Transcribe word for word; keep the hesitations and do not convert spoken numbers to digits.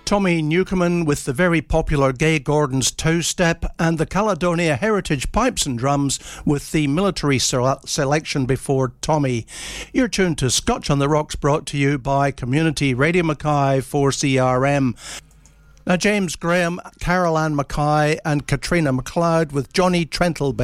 Tommy Newcomen with the very popular Gay Gordon's Toe Step, and the Caledonia Heritage Pipes and Drums with the military se- selection before Tommy. You're tuned to Scotch on the Rocks, brought to you by Community Radio Mackay for C R M. Now, James Graham, Carol Ann Mackay and Katrina MacLeod with Johnny Trentle